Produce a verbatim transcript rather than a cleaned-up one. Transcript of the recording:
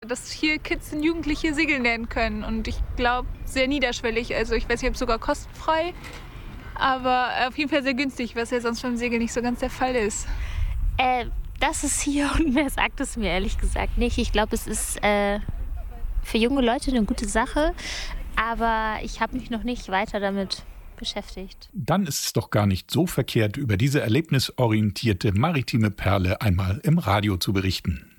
dass hier Kids und Jugendliche segeln lernen können. Und ich glaube, sehr niederschwellig. Also ich weiß nicht, ob sogar kostenfrei, aber auf jeden Fall sehr günstig, was ja sonst beim Segeln nicht so ganz der Fall ist. Äh, das ist hier und wer sagt es mir ehrlich gesagt nicht. Ich glaube, es ist äh, für junge Leute eine gute Sache, aber ich habe mich noch nicht weiter damit beschäftigt. Dann ist es doch gar nicht so verkehrt, über diese erlebnisorientierte maritime Perle einmal im Radio zu berichten.